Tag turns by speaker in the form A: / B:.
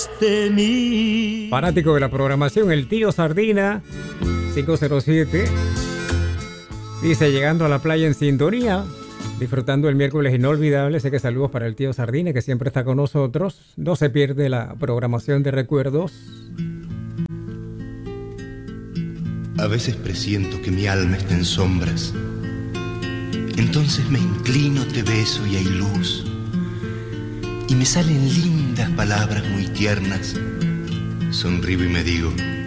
A: de mí.
B: Fanático de la programación, el tío Sardina 507 dice: llegando a la playa en sintonía, disfrutando el miércoles inolvidable. Sé que saludos para el tío Sardina, que siempre está con nosotros. No se pierde la programación de recuerdos.
C: A veces presiento que mi alma está en sombras. Entonces me inclino, te beso y hay luz. Y me salen lindas palabras muy tiernas. Sonrío y me digo: